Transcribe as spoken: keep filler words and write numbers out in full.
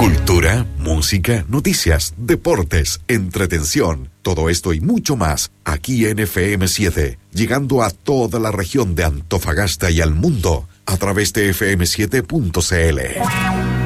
Cultura, música, noticias, deportes, entretención, todo esto y mucho más aquí en F M siete, llegando a toda la región de Antofagasta y al mundo a través de F M siete punto C L.